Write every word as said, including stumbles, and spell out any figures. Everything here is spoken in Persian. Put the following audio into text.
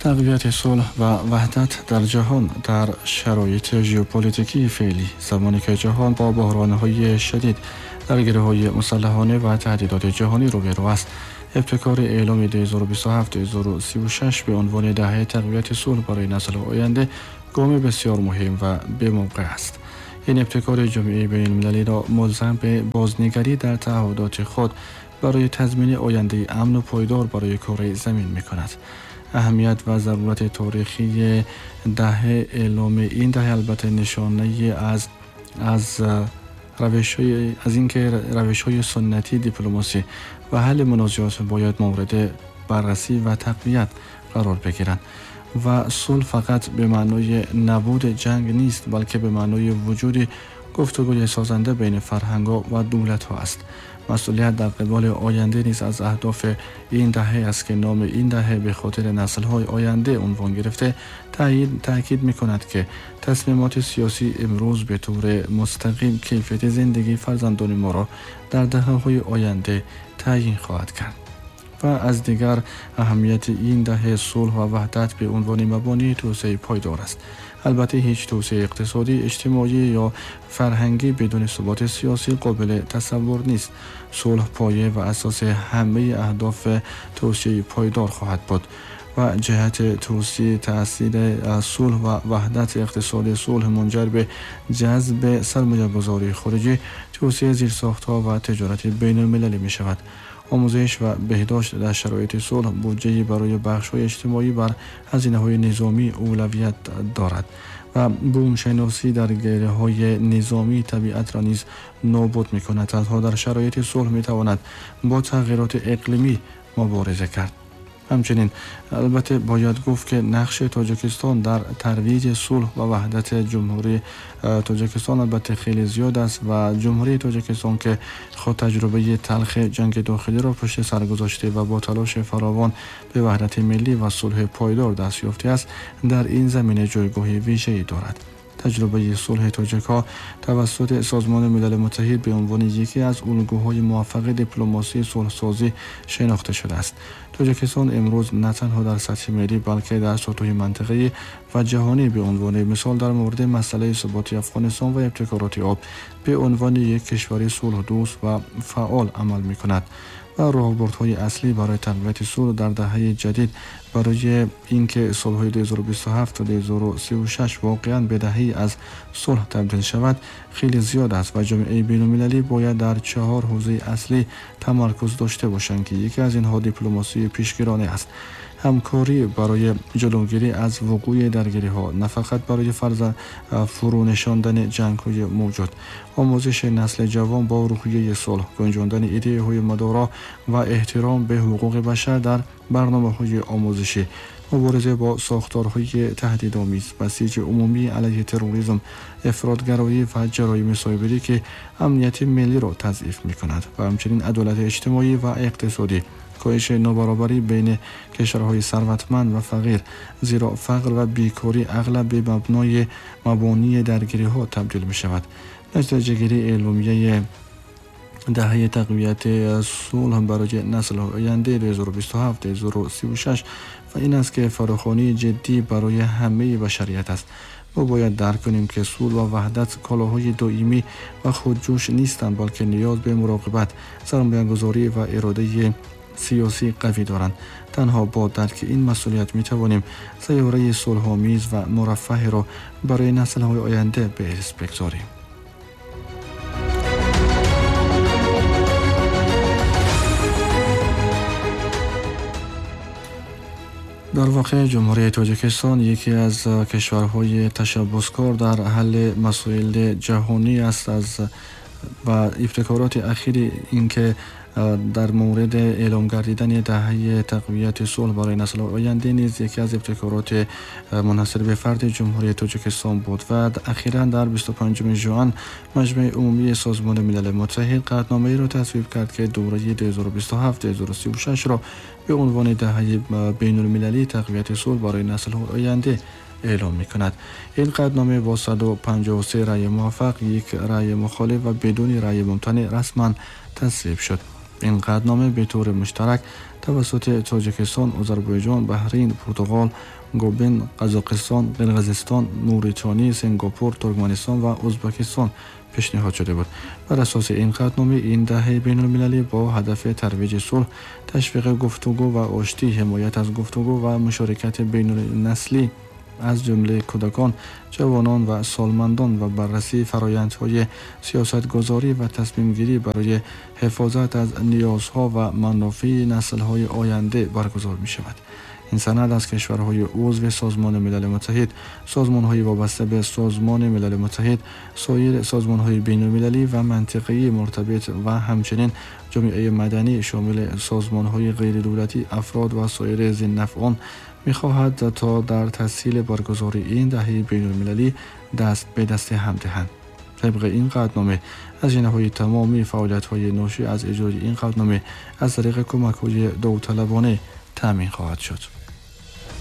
تقویت صلح و وحدت در جهان در شرایط ژئوپلیتیکی فعلی، زمانی که جهان با بحران‌های شدید، درگیری‌های مسلحانه و تهدیدات جهانی روبرو است، ابتکار اعلام دو هزار و بیست و هفت تا دو هزار و سی و شش به عنوان دهه تقویت صلح برای نسل آینده گام بسیار مهم و به‌موقع است. این ابتکار جامعه بین‌المللی را ملزم به بازنگری در تعهدات خود برای تضمین آینده امن و پایدار برای کره زمین می‌کند. اهمیت و ضرورت تاریخی دهه اعلام این دهه البته نشانه از از روش‌های از اینکه روش‌های سنتی دیپلماسی و حل منازعات باید مورد بررسی و تقویت قرار بگیرند و صلح فقط به معنای نبود جنگ نیست، بلکه به معنای وجود گفتگوی سازنده بین فرهنگ‌ها و دولت‌ها است. مسئولیت در قبال آینده نیز از اهداف این دهه است که نام این دهه به خاطر نسل‌های آینده عنوان گرفته تأیید تأکید می‌کند که تصمیمات سیاسی امروز به طور مستقیم کیفیت زندگی فرزندان ما را در دهه‌های آینده تعیین خواهد کرد. و از دیگر اهمیت این دهه صلح و وحدت به عنوان مبانی توسعه پایدار است. البته هیچ توسعه اقتصادی، اجتماعی یا فرهنگی بدون ثبات سیاسی قابل تصور نیست. صلح پایه و اساس همه اهداف توسعه پایدار خواهد بود و جهت توسعه تأثیر صلح و وحدت اقتصاد صلح منجر به جذب سرمایه‌گذاری خارجی، توسعه زیرساخت‌ها و تجارت بین‌المللی می شود. آموزش و بهداشت در شرایط صلح بودجه‌ای برای بخش‌های اجتماعی بر هزینه‌های نظامی اولویت دارد و بومشناسی در گره‌های نظامی طبیعت را نیز نابود می‌کند. تنها در شرایط صلح می‌تواند با تغییرات اقلیمی مبارزه کرد. همچنین البته باید گفت که نقش تاجیکستان در ترویج صلح و وحدت جمهوری تاجیکستان البته خیلی زیاد است و جمهوری تاجیکستان که خود تجربه تلخ جنگ داخلی را پشت سر گذاشته و با تلاش فراوان به وحدت ملی و صلح پایدار دست یافته است، در این زمینه جایگاهی ویژه‌ای دارد. تجربه صلح تاجیک‌ها توسط سازمان ملل متحد به عنوان یکی از الگوهای موفق دیپلماسی صلح‌سازی شناخته شده است. تاجیکستان امروز نه تنها در سطح ملی بلکه در سطوح منطقه‌ای و جهانی به عنوان مثال در مورد مسئله ثبات افغانستان و ابتکارات آب به عنوان یک کشور صلح دوست و فعال عمل می‌کند و راهبردهای اصلی برای تقویت صلح در دهه جدید برای اینکه صلح دو هزار و بیست و هفت تا دو هزار و سی و شش واقعاً به دهه‌ای از صلح تبدیل شود خیلی زیاد است و جامعه بین‌المللی باید در چهار حوزه اصلی تمرکز داشته باشند که یکی از اینها دیپلماسی پیشگیرانه است. همکاری برای جلوگیری از وقوع درگیری‌ها، نه فقط برای فرض فرو نشاندن جنگ‌های موجود، آموزش نسل جوان با روحیه صلح، گنجاندن ایده‌های مدارا و احترام به حقوق بشر در برنامه‌های آموزشی، مبارزه با ساختارهای تهدیدآمیز، بسیج عمومی علیه تروریسم، افراطگرایی و جرایم سایبری که امنیت ملی را تضعیف می‌کند و همچنین عدالت اجتماعی و اقتصادی، کاهش نابرابری بین کشورهای ثروتمند و فقیر، زیرا فقر و بیکاری اغلب به مبنای مبانی درگیری‌ها تبدیل می‌شود. نتیجه گیری اعلامیه دهه تقویت صلح برای نسل آینده دو هزار و بیست و هفت تا دو هزار و سی و شش و این است که فراخوانی جدی برای همه بشریت است. ما باید درک کنیم که صلح و وحدت کالاهای دائمی و خودجوش نیستند، بلکه نیاز به مراقبت، سرمایه‌گذاری و اراده سیاسی قوی دارند. تنها با درک این مسئولیت می توانیم سیاره صلح‌آمیز و مرفه را برای نسل‌های آینده به ارث بگذاریم. در واقع جمهوری تاجیکستان یکی از کشورهای تشبثکار در حل مسائل جهانی است از و ابتکارات اخیر این که در مورد اعلام گردیدن دهه تقویت صلح برای نسل آینده نیز یکی از ابتکارات منحصر به فرد جمهوری تاجیکستان بود و اخیراً در بیست و پنجم ژوئن مجمع عمومی سازمان ملل متحد قطعنامه‌ای را تصویب کرد که دوره دو هزار و بیست و هفت تا دو هزار و سی و شش را به عنوان دهه بین‌المللی تقویت صلح برای نسل آینده اعلام می کند. این قطعنامه با صد و پنجاه و سه رأی موافق، یک رأی مخالف و بدون رأی ممتنع رسما تصویب شد. این قطعنامه به طور مشترک توسط تاجیکستان، آذربایجان، بحرین، پرتغال، گابن، قزاقستان، قرقیزستان، موریتانی، سنگاپور، ترکمنستان و ازبکستان پیشنهاد شده بود. بر اساس این قطعنامه این دهه بین المللی با هدف ترویج صلح، تشویق گفتگو و آشتی، حمایت از گفتگو و مشارکت بین النسلی از جمله کودکان، جوانان و سالمندان و بررسی فرآیندهای سیاستگذاری و تصمیم گیری برای حفاظت از نیازها و منافع نسل‌های آینده برگزار می شود. این سند از کشورهای عضو سازمان ملل متحد، سازمان‌های وابسته به سازمان ملل متحد، سایر سازمان‌های بین‌المللی و منطقه‌ای مرتبط و همچنین جامعه مدنی شامل سازمان‌های غیردولتی، افراد و سایر ذی‌النفعان می‌خواهد تا در تسهیل برگزاری این دهه بین‌المللی دست به دست هم دهند. طبق این قطعنامه هزینه‌های تمامی فعالیت‌های ناشی از اجرای این قطعنامه از طریق کمک‌های داوطلبانه تامین خواهد شد.